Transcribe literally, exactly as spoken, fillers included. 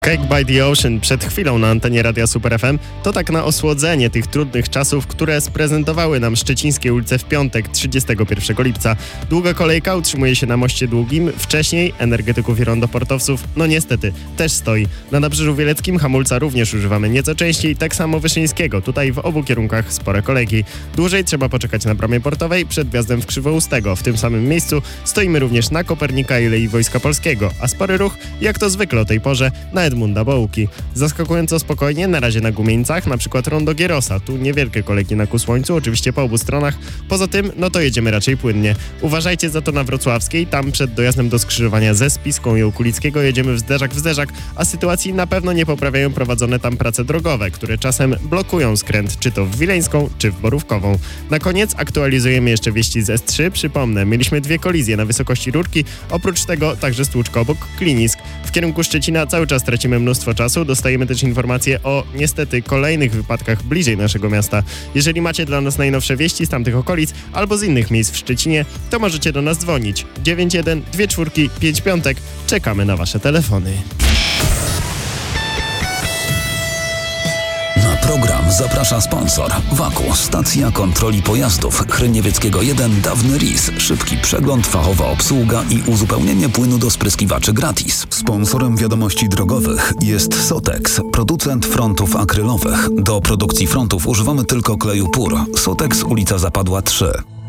Cake by the Ocean przed chwilą na antenie Radia Super F M to tak na osłodzenie tych trudnych czasów, które sprezentowały nam szczecińskie ulice w piątek, trzydziestego pierwszego lipca. Długa kolejka utrzymuje się na moście Długim. Wcześniej energetyków i rondoportowców, no niestety, też stoi. Na Nabrzeżu Wieleckim hamulca również używamy nieco częściej, tak samo Wyszyńskiego. Tutaj w obu kierunkach spore kolejki. Dłużej trzeba poczekać na bramie portowej przed wjazdem w Krzywoustego. W tym samym miejscu stoimy również na Kopernika i Alei Wojska Polskiego, a spory ruch, jak to zwykle o tej porze, na Edmunda Bołki. Zaskakująco spokojnie, na razie na Gumieńcach, na przykład rondo Gierosa. Tu niewielkie kolejki na ku słońcu, oczywiście po obu stronach. Poza tym, no to jedziemy raczej płynnie. Uważajcie za to na Wrocławskiej, tam przed dojazdem do skrzyżowania ze Spiską i Okulickiego jedziemy w zderzak w zderzak, a sytuacji na pewno nie poprawiają prowadzone tam prace drogowe, które czasem blokują skręt, czy to w Wileńską, czy w Borówkową. Na koniec aktualizujemy jeszcze wieści z S trzy. Przypomnę, mieliśmy dwie kolizje na wysokości Rurki, oprócz tego także stłuczka obok Klinisk. W kierunku Szczecina cały czas tracimy mnóstwo czasu, dostajemy też informacje o niestety kolejnych wypadkach bliżej naszego miasta. Jeżeli macie dla nas najnowsze wieści z tamtych okolic albo z innych miejsc w Szczecinie, to możecie do nas dzwonić. dziewięć jeden dwa cztery pięć pięć. Czekamy na wasze telefony. Na program zaprasza sponsor. Waku, stacja kontroli pojazdów. Chryniewieckiego jeden, dawny R I S. Szybki przegląd, fachowa obsługa i uzupełnienie płynu do spryskiwaczy gratis. Sponsorem wiadomości drogowych jest Sotex, producent frontów akrylowych. Do produkcji frontów używamy tylko kleju Pur. Sotex, ulica Zapadła trzy.